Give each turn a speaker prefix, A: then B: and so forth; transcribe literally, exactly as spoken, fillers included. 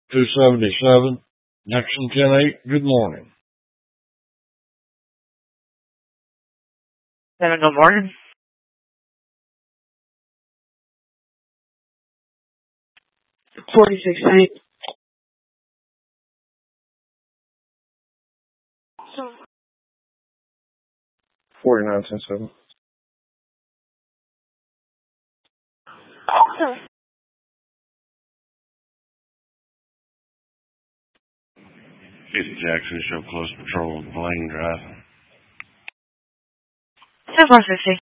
A: two seventy-seven, Nixon ten eight, good morning.
B: Seven, good morning. Forty-six eight.
A: Forty-nine ten seven. East Jackson, show close patrol, Blaine Drive.
B: Ten four fifty.